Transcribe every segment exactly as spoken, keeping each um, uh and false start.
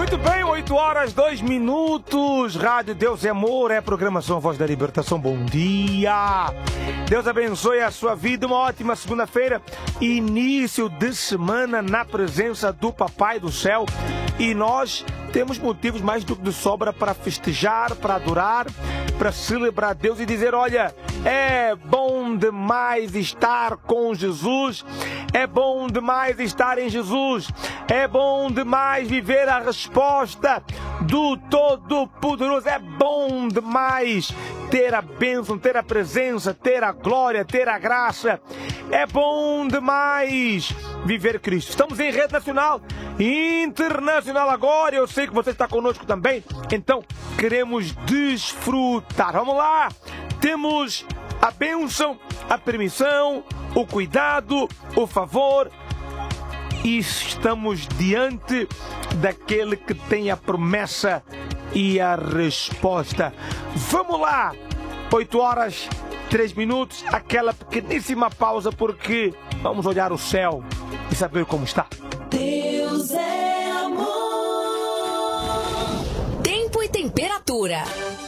Muito bem, oito horas, dois minutos. Rádio Deus é Amor, é a programação Voz da Libertação. Bom dia. Deus abençoe a sua vida. Uma ótima segunda-feira. Início de semana na presença do Papai do Céu. E nós temos motivos mais do que de sobra para festejar, para adorar, para celebrar Deus e dizer: olha, é bom demais estar com Jesus, é bom demais estar em Jesus, é bom demais viver a resposta do Todo-Poderoso, é bom demais ter a bênção, ter a presença, ter a glória, ter a graça, é bom demais viver Cristo. Estamos em rede nacional e internacional agora, eu sei que você está conosco também, então queremos desfrutar. Vamos lá, temos a bênção, a permissão, o cuidado, o favor, e estamos diante daquele que tem a promessa e a resposta. Vamos lá, oito horas, três minutos, aquela pequeníssima pausa, porque vamos olhar o céu e saber como está. Deus é amor. Tempo e temperatura.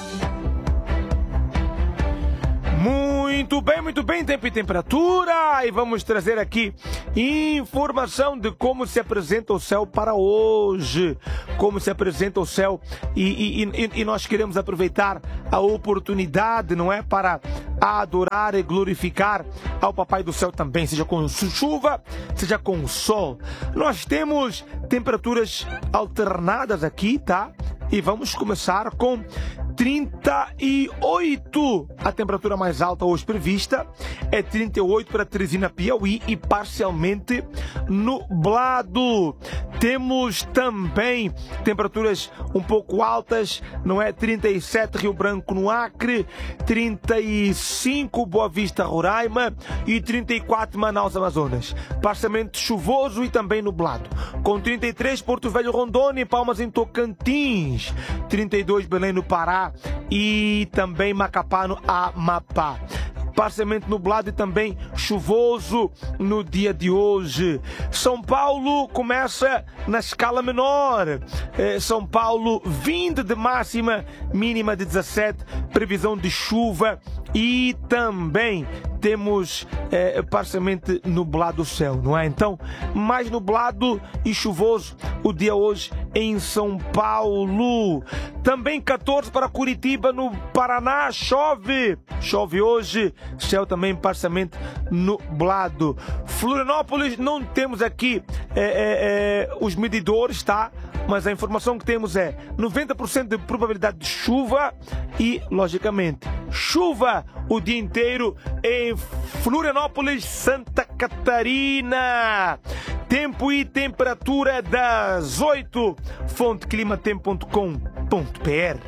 Muito bem, muito bem, tempo e temperatura, e vamos trazer aqui informação de como se apresenta o céu para hoje, como se apresenta o céu, e, e, e nós queremos aproveitar a oportunidade, não é, para adorar e glorificar ao Papai do Céu também, seja com chuva, seja com sol. Nós temos temperaturas alternadas aqui, tá? E vamos começar com trinta e oito. A temperatura mais alta hoje prevista é trinta e oito para Teresina, Piauí, e parcialmente nublado. Temos também temperaturas um pouco altas, não é? trinta e sete Rio Branco, no Acre, trinta e cinco Boa Vista, Roraima, e trinta e quatro Manaus, Amazonas. Parcialmente chuvoso e também nublado. Com trinta e três Porto Velho, Rondônia, e Palmas em Tocantins, trinta e dois Belém, no Pará, e também Macapá, no Amapá. Parcialmente nublado e também chuvoso no dia de hoje. São Paulo começa na escala menor. É, São Paulo, vinte de máxima, mínima de dezessete, previsão de chuva, e também temos é, parcialmente nublado o céu, não é? Então, mais nublado e chuvoso o dia hoje em São Paulo. Também catorze para Curitiba, no Paraná, chove. Chove hoje, céu também parcialmente nublado. Florianópolis, não temos aqui é, é, é, os medidores, tá? Mas a informação que temos é noventa por cento de probabilidade de chuva e, logicamente, chuva o dia inteiro em Florianópolis, Santa Catarina. Tempo e temperatura das oito. Fonte climatempo ponto com ponto br.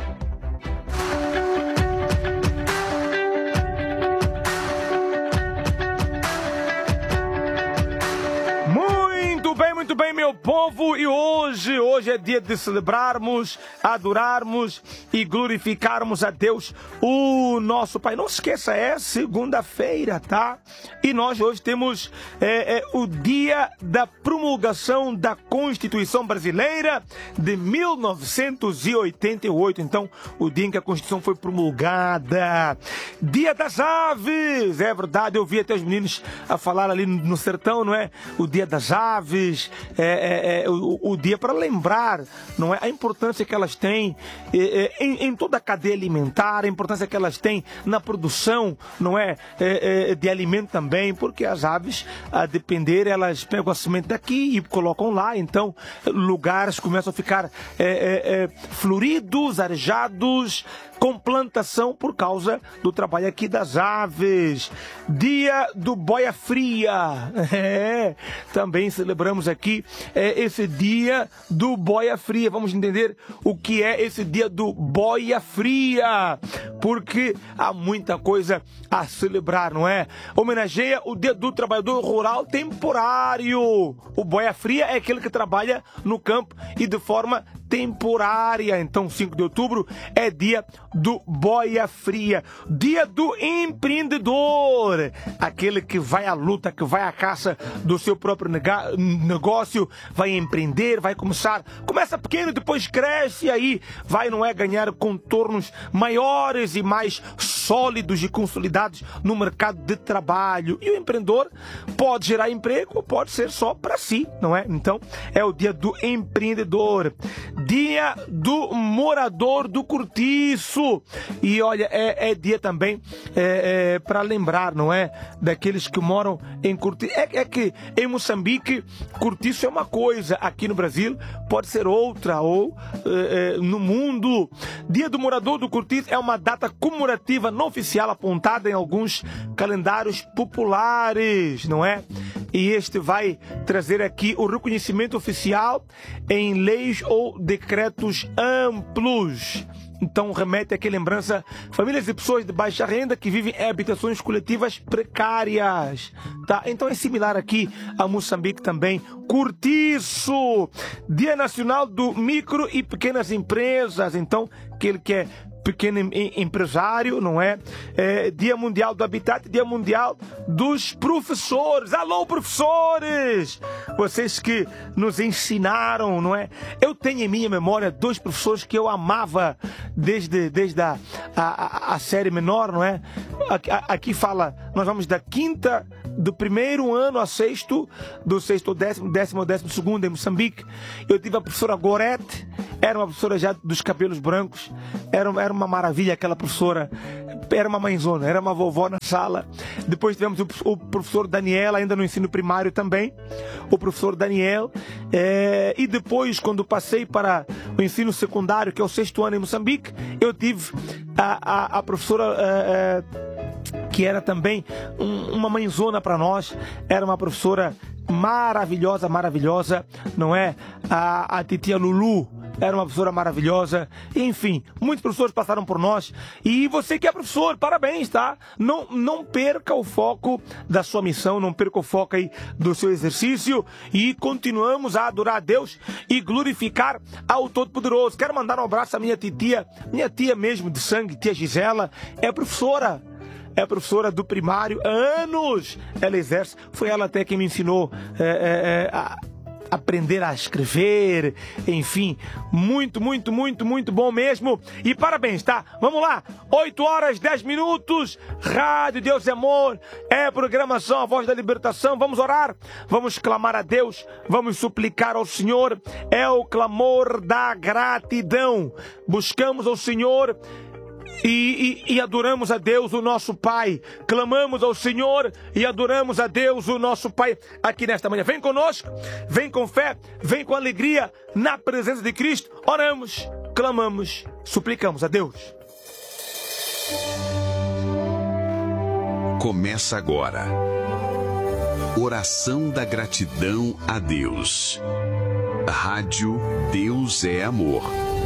Muito bem, muito bem, meu povo, e hoje, hoje é dia de celebrarmos, adorarmos e glorificarmos a Deus, o nosso Pai. Não se esqueça, é segunda-feira, tá? E nós hoje temos é, é, o dia da promulgação da Constituição Brasileira de mil novecentos e oitenta e oito. Então, o dia em que a Constituição foi promulgada. Dia das Aves, é verdade, eu vi até os meninos a falar ali no sertão, não é? O dia das aves, é, é, é, o, o dia para lembrar, não é, a importância que elas têm é, é, em, em toda a cadeia alimentar, a importância que elas têm na produção, não é, é, é de alimento também, porque as aves, a depender, elas pegam a semente daqui e colocam lá, então lugares começam a ficar é, é, é, floridos, arejados, com plantação por causa do trabalho aqui das aves. Dia do Boia Fria, é, também celebramos aqui é, esse dia do Boia Fria. Vamos entender o que é esse dia do Boia Fria, porque há muita coisa a celebrar, não é? Homenageia o dia do trabalhador rural temporário. O Boia Fria é aquele que trabalha no campo e de forma temporária. Então, cinco de outubro é dia do boia fria, dia do empreendedor, aquele que vai à luta, que vai à caça do seu próprio negócio, vai empreender, vai começar, começa pequeno, depois cresce e aí vai, não é, ganhar contornos maiores e mais sólidos e consolidados no mercado de trabalho. E o empreendedor pode gerar emprego ou pode ser só para si, não é? Então, é o dia do empreendedor, dia do morador do cortiço. E olha, é, é dia também é, é, para lembrar, não é? Daqueles que moram em cortiço. É, é que em Moçambique, cortiço é uma coisa, aqui no Brasil pode ser outra, ou é, é, no mundo. Dia do morador do cortiço é uma data comemorativa não oficial apontada em alguns calendários populares, não é? E este vai trazer aqui o reconhecimento oficial em leis ou decretos amplos. Então remete aqui a lembrança, famílias de pessoas de baixa renda que vivem em habitações coletivas precárias, tá? Então é similar aqui a Moçambique também. Cortiço, Dia Nacional do Micro e Pequenas Empresas, então aquele que é pequeno empresário, não é? É Dia Mundial do Habitat, Dia Mundial dos Professores. Alô, professores! Vocês que nos ensinaram, não é? Eu tenho em minha memória dois professores que eu amava desde, desde a, a, a série menor, não é? Aqui, aqui fala, nós vamos da quinta, do primeiro ano ao sexto, do sexto ao décimo, décimo ao décimo segundo em Moçambique. Eu tive a professora Gorete, era uma professora já dos cabelos brancos, era, era uma maravilha aquela professora, era uma mãezona, era uma vovó na sala. Depois tivemos o, o professor Daniel, ainda no ensino primário também, o professor Daniel, é, e depois quando passei para o ensino secundário, que é o sexto ano em Moçambique, eu tive a, a, a professora é, é, que era também um, uma mãezona para nós, era uma professora maravilhosa, maravilhosa, não é? A, a titia Lulu era uma professora maravilhosa. Enfim, muitos professores passaram por nós. E você que é professor, parabéns, tá? Não, não perca o foco da sua missão, não perca o foco aí do seu exercício. E continuamos a adorar a Deus e glorificar ao Todo-Poderoso. Quero mandar um abraço à minha titia, minha tia mesmo de sangue, tia Gisela, é professora. É professora do primário, há anos ela exerce. Foi ela até quem me ensinou é, é, a aprender a escrever, enfim, muito, muito, muito, muito bom mesmo. E parabéns, tá? Vamos lá, oito horas, dez minutos, Rádio Deus é Amor, é programação A Voz da Libertação. Vamos orar, vamos clamar a Deus, vamos suplicar ao Senhor, é o clamor da gratidão. Buscamos ao Senhor E, e, e adoramos a Deus, o nosso Pai. Clamamos ao Senhor e adoramos a Deus, o nosso Pai, aqui nesta manhã. Vem conosco, vem com fé, vem com alegria na presença de Cristo. Oramos, clamamos, suplicamos a Deus. Começa agora. Oração da gratidão a Deus. Rádio Deus é Amor.